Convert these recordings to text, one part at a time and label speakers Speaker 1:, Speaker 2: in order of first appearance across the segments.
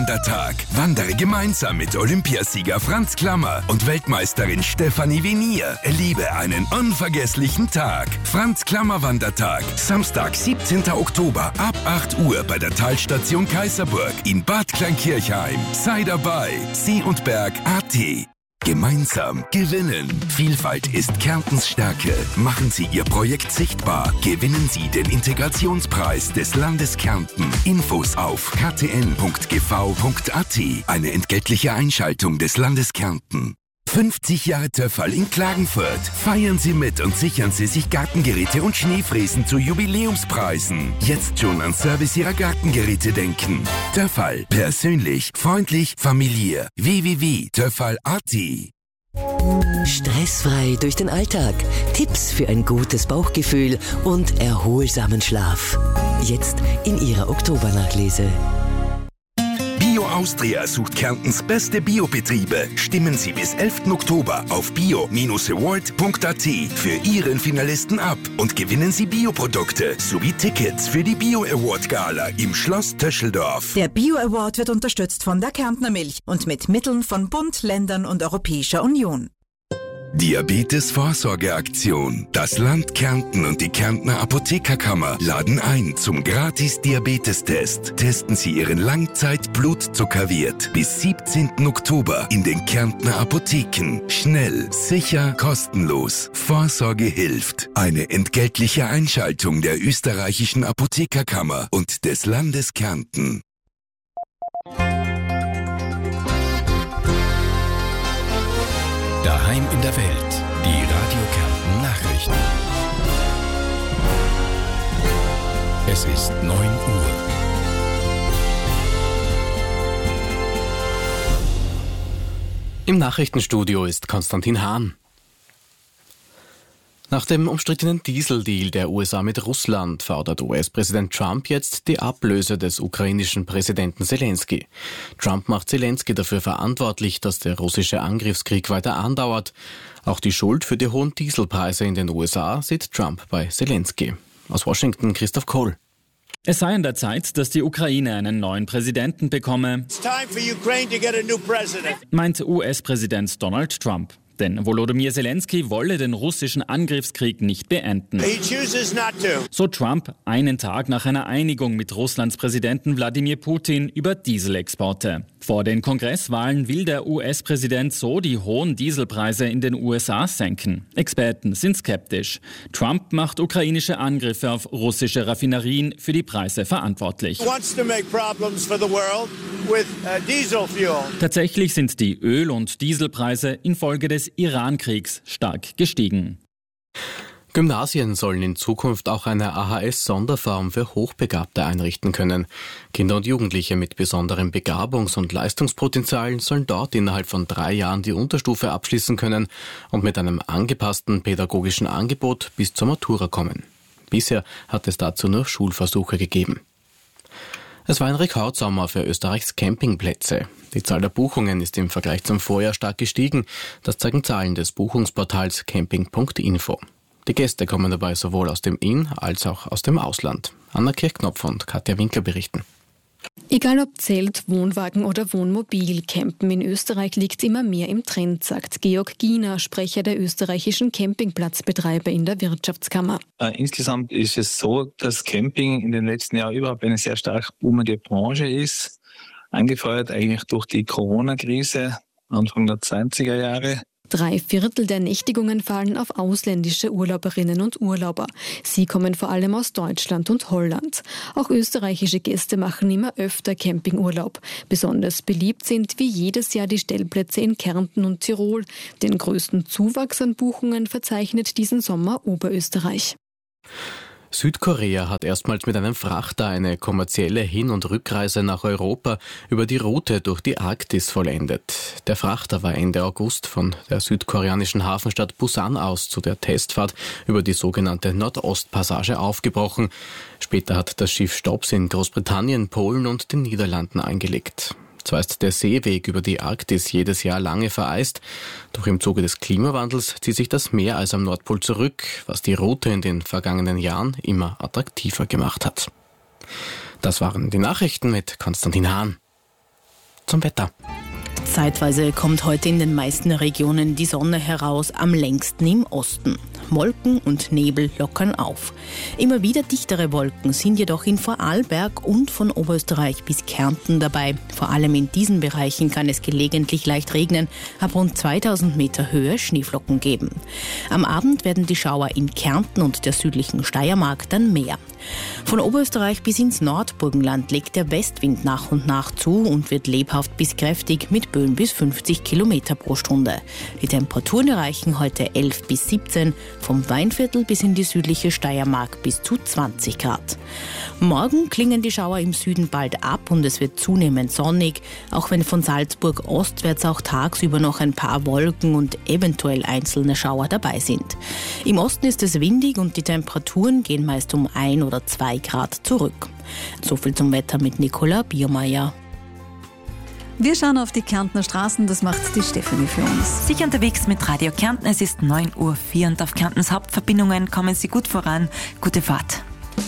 Speaker 1: Wandertag. Wandere gemeinsam mit Olympiasieger Franz Klammer und Weltmeisterin Stefanie Venier. Erlebe einen unvergesslichen Tag. Franz Klammer Wandertag. Samstag, 17. Oktober ab 8 Uhr bei der Talstation Kaiserburg in Bad Kleinkirchheim. Sei dabei. See und Berg.at. Gemeinsam gewinnen. Vielfalt ist Kärntens Stärke. Machen Sie Ihr Projekt sichtbar. Gewinnen Sie den Integrationspreis des Landes Kärnten. Infos auf ktn.gv.at. Eine entgeltliche Einschaltung des Landes Kärnten. 50 Jahre Töffal in Klagenfurt. Feiern Sie mit und sichern Sie sich Gartengeräte und Schneefräsen zu Jubiläumspreisen. Jetzt schon an Service Ihrer Gartengeräte denken. Töffal. Persönlich, freundlich, familiär. www.töffal.at.
Speaker 2: Stressfrei durch den Alltag. Tipps für ein gutes Bauchgefühl und erholsamen Schlaf. Jetzt in Ihrer Oktobernachlese.
Speaker 1: Bio Austria sucht Kärntens beste Biobetriebe. Stimmen Sie bis 11. Oktober auf bio-award.at für Ihren Finalisten ab und gewinnen Sie Bioprodukte sowie Tickets für die Bio Award Gala im Schloss Töscheldorf.
Speaker 3: Der Bio Award wird unterstützt von der Kärntner Milch und mit Mitteln von Bund, Ländern und Europäischer Union.
Speaker 1: Diabetes-Vorsorgeaktion. Das Land Kärnten und die Kärntner Apothekerkammer laden ein zum Gratis-Diabetestest. Testen Sie Ihren Langzeit-Blutzuckerwert bis 17. Oktober in den Kärntner Apotheken. Schnell, sicher, kostenlos. Vorsorge hilft. Eine entgeltliche Einschaltung der österreichischen Apothekerkammer und des Landes Kärnten.
Speaker 4: Daheim in der Welt, die Radio Kärnten Nachrichten. Es ist 9 Uhr.
Speaker 5: Im Nachrichtenstudio ist Konstantin Hahn. Nach dem umstrittenen Dieseldeal der USA mit Russland fordert US-Präsident Trump jetzt die Ablöse des ukrainischen Präsidenten Selensky. Trump macht Selensky dafür verantwortlich, dass der russische Angriffskrieg weiter andauert. Auch die Schuld für die hohen Dieselpreise in den USA sieht Trump bei Selensky. Aus Washington Christoph Kohl.
Speaker 6: Es sei an der Zeit, dass die Ukraine einen neuen Präsidenten bekomme, meint US-Präsident Donald Trump. Denn Volodymyr Selensky wolle den russischen Angriffskrieg nicht beenden. So Trump einen Tag nach einer Einigung mit Russlands Präsidenten Wladimir Putin über Dieselexporte. Vor den Kongresswahlen will der US-Präsident so die hohen Dieselpreise in den USA senken. Experten sind skeptisch. Trump macht ukrainische Angriffe auf russische Raffinerien für die Preise verantwortlich. Tatsächlich sind die Öl- und Dieselpreise infolge des Iran-Kriegs stark gestiegen.
Speaker 5: Gymnasien sollen in Zukunft auch eine AHS-Sonderform für Hochbegabte einrichten können. Kinder und Jugendliche mit besonderem Begabungs- und Leistungspotenzial sollen dort innerhalb von 3 Jahren die Unterstufe abschließen können und mit einem angepassten pädagogischen Angebot bis zur Matura kommen. Bisher hat es dazu nur Schulversuche gegeben. Es war ein Rekordsommer für Österreichs Campingplätze. Die Zahl der Buchungen ist im Vergleich zum Vorjahr stark gestiegen. Das zeigen Zahlen des Buchungsportals camping.info. Die Gäste kommen dabei sowohl aus dem In- als auch aus dem Ausland. Anna Kirchknopf und Katja Winkler berichten.
Speaker 7: Egal ob Zelt, Wohnwagen oder Wohnmobil, Campen in Österreich liegt immer mehr im Trend, sagt Georg Giener, Sprecher der österreichischen Campingplatzbetreiber in der Wirtschaftskammer.
Speaker 8: Insgesamt ist es so, dass Camping in den letzten Jahren überhaupt eine sehr stark boomende Branche ist. Angefeuert eigentlich durch die Corona-Krise Anfang der 20er Jahre.
Speaker 7: 3/4 der Nächtigungen fallen auf ausländische Urlauberinnen und Urlauber. Sie kommen vor allem aus Deutschland und Holland. Auch österreichische Gäste machen immer öfter Campingurlaub. Besonders beliebt sind wie jedes Jahr die Stellplätze in Kärnten und Tirol. Den größten Zuwachs an Buchungen verzeichnet diesen Sommer Oberösterreich.
Speaker 5: Südkorea hat erstmals mit einem Frachter eine kommerzielle Hin- und Rückreise nach Europa über die Route durch die Arktis vollendet. Der Frachter war Ende August von der südkoreanischen Hafenstadt Busan aus zu der Testfahrt über die sogenannte Nordostpassage aufgebrochen. Später hat das Schiff Stopps in Großbritannien, Polen und den Niederlanden eingelegt. Zwar ist der Seeweg über die Arktis jedes Jahr lange vereist, doch im Zuge des Klimawandels zieht sich das Meer als am Nordpol zurück, was die Route in den vergangenen Jahren immer attraktiver gemacht hat. Das waren die Nachrichten mit Konstantin Hahn. zum Wetter.
Speaker 9: Zeitweise kommt heute in den meisten Regionen die Sonne heraus, am längsten im Osten. Wolken und Nebel lockern auf. Immer wieder dichtere Wolken sind jedoch in Vorarlberg und von Oberösterreich bis Kärnten dabei. Vor allem in diesen Bereichen kann es gelegentlich leicht regnen, ab rund 2000 Meter Höhe Schneeflocken geben. Am Abend werden die Schauer in Kärnten und der südlichen Steiermark dann mehr. Von Oberösterreich bis ins Nordburgenland legt der Westwind nach und nach zu und wird lebhaft bis kräftig mit Böen bis 50 Kilometer pro Stunde. Die Temperaturen erreichen heute 11 bis 17, vom Weinviertel bis in die südliche Steiermark bis zu 20 Grad. Morgen klingen die Schauer im Süden bald ab und es wird zunehmend sonnig, auch wenn von Salzburg ostwärts auch tagsüber noch ein paar Wolken und eventuell einzelne Schauer dabei sind. Im Osten ist es windig und die Temperaturen gehen meist um 1 oder 2 Grad zurück. So viel zum Wetter mit Nicola Biermeier.
Speaker 10: Wir schauen auf die Kärntner Straßen, das macht die Stefanie für uns.
Speaker 11: Sicher unterwegs mit Radio Kärnten, es ist 9:04 Uhr und auf Kärntens Hauptverbindungen kommen Sie gut voran. Gute Fahrt.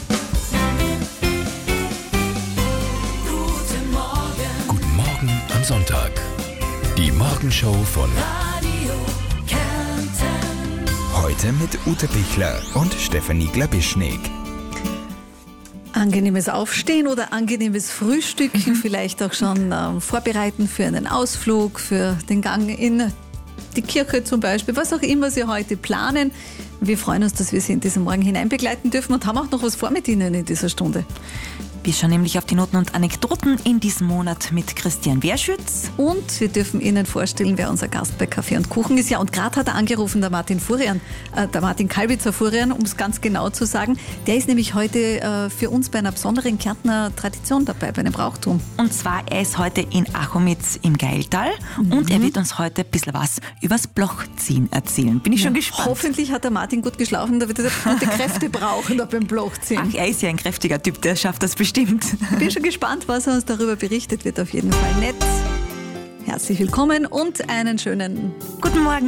Speaker 4: Guten Morgen am Sonntag. Die Morgenshow von
Speaker 12: Radio Kärnten. Heute mit Ute Pichler und Stefanie Glabischnik.
Speaker 10: Angenehmes Aufstehen oder angenehmes Frühstücken, vielleicht auch schon vorbereiten für einen Ausflug, für den Gang in die Kirche zum Beispiel, was auch immer Sie heute planen. Wir freuen uns, dass wir Sie in diesen Morgen hinein begleiten dürfen und haben auch noch was vor mit Ihnen in dieser Stunde.
Speaker 11: Wir schauen nämlich auf die Noten und Anekdoten in diesem Monat mit Christian Werschütz.
Speaker 10: Und wir dürfen Ihnen vorstellen, wer unser Gast bei Kaffee und Kuchen ist. Ja, und gerade hat er angerufen, der Martin Kalbitzer Furian, um es ganz genau zu sagen. Der ist nämlich heute für uns bei einer besonderen Kärntner Tradition dabei, bei einem Brauchtum.
Speaker 11: Und zwar, er ist heute in Achomitz im Geiltal und er wird uns heute ein bisschen was übers Blochziehen erzählen. Bin ich schon gespannt.
Speaker 10: Hoffentlich hat der Martin gut geschlafen, da wird er gute Kräfte brauchen da beim Blochziehen.
Speaker 11: Ach, er ist ja ein kräftiger Typ, der schafft das bestimmt.
Speaker 10: Bin schon gespannt, was er uns darüber berichtet, wird auf jeden Fall nett. Herzlich willkommen und einen schönen
Speaker 11: guten Morgen.